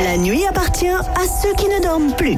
La nuit appartient à ceux qui ne dorment plus.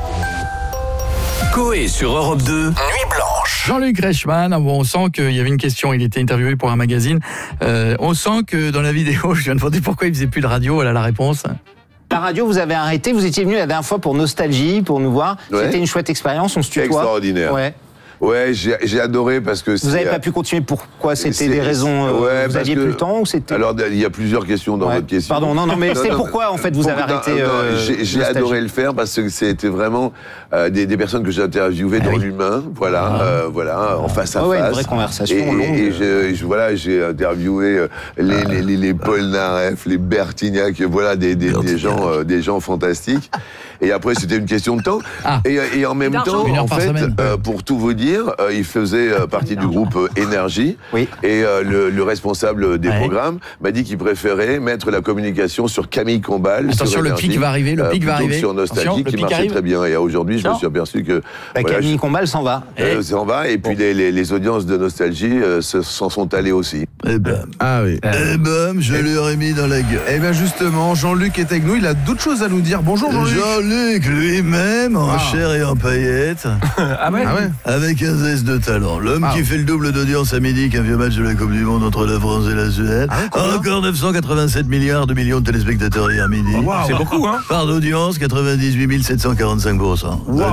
Coé sur Europe 2, Nuit Blanche. Jean-Luc Reichmann, on sent qu'il y avait une question, il était interviewé pour un magazine. On sent que dans la vidéo, je viens de demander pourquoi il faisait plus de radio, voilà la réponse. La radio, vous avez arrêté, vous étiez venu la dernière fois pour Nostalgie, pour nous voir. Ouais. C'était une chouette expérience, on se tutoie. Extraordinaire. Ouais, j'ai adoré parce que Vous n'avez pas pu continuer, pourquoi? C'était des raisons, vous aviez plus le temps ou c'était... Alors, il y a plusieurs questions dans votre question. Pardon, non, mais c'est pourquoi en fait vous avez arrêté J'ai adoré le faire parce que c'était vraiment des personnes que j'ai interviewées dans l'humain, voilà, en face à face. Une vraie conversation longue. Et j'ai interviewé les Paul Naref, les Bertignac, voilà, des gens fantastiques. Et après, c'était une question de temps. Et en même temps, en fait, pour tout vous dire, il faisait partie du groupe Énergie. Oui. Et le responsable des programmes m'a dit qu'il préférait mettre la communication sur Camille Combal. Attention, le pic va arriver, sur Nostalgie, qui marchait très bien. Et aujourd'hui, je me suis aperçu que... Camille Combal s'en va. S'en va, et puis les audiences de Nostalgie s'en sont allées aussi. Et bam, je lui aurais mis dans la gueule. Et bien justement, Jean-Luc est avec nous, il a d'autres choses à nous dire. Bonjour Jean-Luc. Jean-Luc lui-même, en chair et en paillettes. Avec un zeste de talent. L'homme qui fait le double d'audience à midi qu'un vieux match de la Coupe du Monde entre la France et la Suède. Encore 987 milliards de millions de téléspectateurs hier midi. C'est beaucoup, hein? Part d'audience, 98 745%.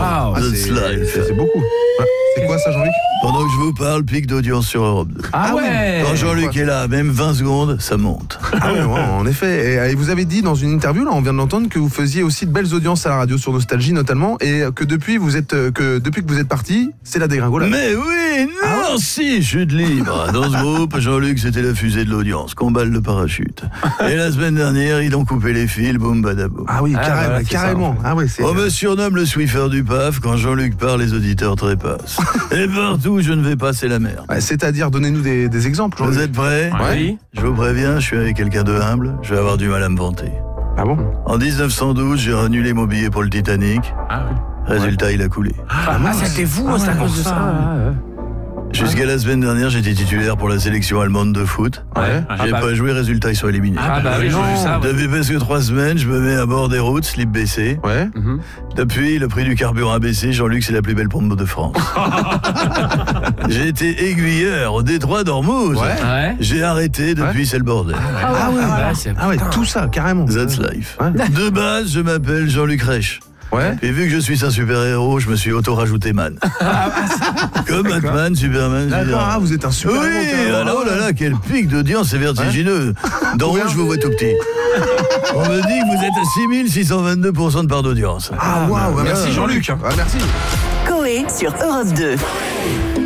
C'est beaucoup. C'est quoi ça, Jean-Luc? Pendant que je vous parle, pic d'audience sur Europe 2. Quand Jean-Luc est là, même 20 secondes, ça monte. En effet. Et vous avez dit dans une interview, là, on vient de l'entendre, que vous faisiez aussi de belles audiences à la radio sur Nostalgie notamment, et que depuis que vous êtes parti, c'est la dégringolade. Mais oui, non, si, chute libre. Dans ce groupe, Jean-Luc, c'était la fusée de l'audience, comballe le parachute. Et la semaine dernière, ils ont coupé les fils, boum badaboum. Carrément. On me surnomme le Swiffer du PAF. Quand Jean-Luc parle, les auditeurs trépassent. Et partout où je ne vais pas, c'est la merde. C'est-à-dire, donnez-nous des exemples. Vous êtes prêts? Oui. Je vous préviens, je suis avec quelqu'un de humble, je vais avoir du mal à me vanter. Ah bon? En 1912, j'ai annulé mon billet pour le Titanic. Résultat, il a coulé. C'était vous, c'est à cause de ça. Jusqu'à la semaine dernière, j'étais titulaire pour la sélection allemande de foot. J'ai pas joué, résultat, ils sont éliminés. J'ai vu ça. Depuis presque 3 semaines, je me mets à bord des routes, slip baissé. Depuis, le prix du carburant a baissé. Jean-Luc, c'est la plus belle pompe de France. J'ai été aiguilleur au détroit d'Ormuz. J'ai arrêté, depuis, c'est le bordel. Tout ça, carrément. That's life. De base, je m'appelle Jean-Luc Reich. Et vu que je suis un super-héros, je me suis auto-rajouté man. Comme Batman, Superman. D'accord, vous êtes un super-héros. Oui, oh là là, quel pic d'audience, c'est vertigineux. D'en haut, je vous vois tout petit. On me dit que vous êtes à 6622% de part d'audience. Merci Jean-Luc. Coé sur Europe 2.